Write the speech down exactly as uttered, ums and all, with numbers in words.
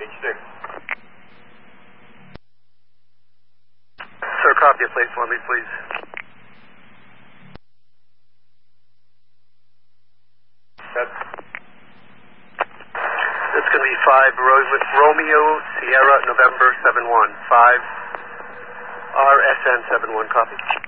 H six. Sir, copy a place for me, please. That's... It's going to be five Ro- Romeo Sierra November seven one. five R S N seven one, copy.